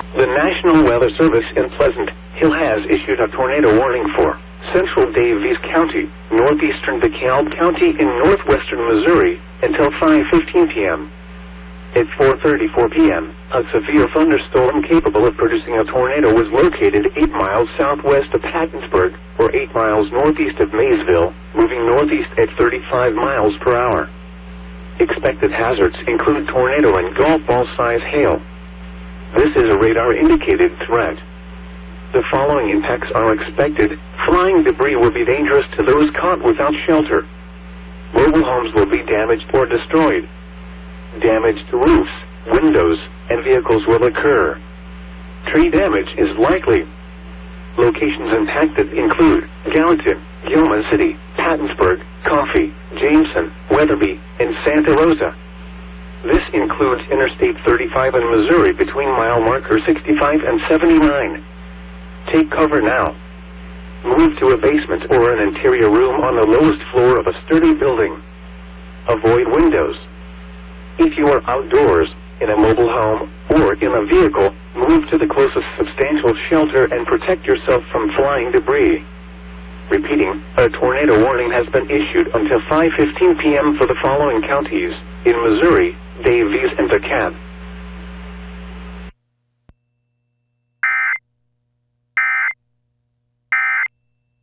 The National Weather Service in Pleasant Hill has issued a tornado warning for central Daviess County, northeastern DeKalb County in northwestern Missouri, until 5:15 p.m. At 4:34 p.m., a severe thunderstorm capable of producing a tornado was located 8 miles southwest of Pattonsburg, or 8 miles northeast of Maysville, moving northeast at 35 miles per hour. Expected hazards include tornado and golf ball-size hail. This is a radar-indicated threat. The following impacts are expected. Flying debris will be dangerous to those caught without shelter. Mobile homes will be damaged or destroyed. Damage to roofs, windows, and vehicles will occur. Tree damage is likely. Locations impacted include Gallatin, Gilman City, Pattonsburg, Coffee, Jameson, Weatherby, and Santa Rosa. This includes Interstate 35 in Missouri between mile marker 65 and 79. Take cover now. Move to a basement or an interior room on the lowest floor of a sturdy building. Avoid windows. If you are outdoors, in a mobile home, or in a vehicle, move to the closest substantial shelter and protect yourself from flying debris. Repeating, a tornado warning has been issued until 5:15 p.m. for the following counties: in Missouri, Daviess and DeKalb.